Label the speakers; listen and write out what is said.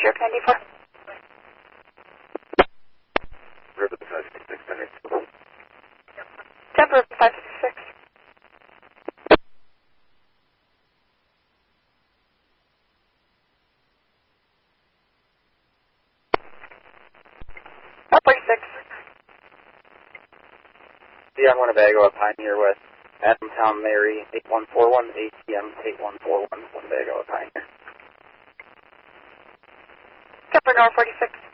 Speaker 1: Sheriff 94.
Speaker 2: River 566 Center.
Speaker 1: Temper 566. Oh, 46.
Speaker 2: Yeah, I'm Winnebago at Pioneer with Adam Tom Mary 8141, ATM 8141, Winnebago at Pioneer.
Speaker 1: Temper North 46.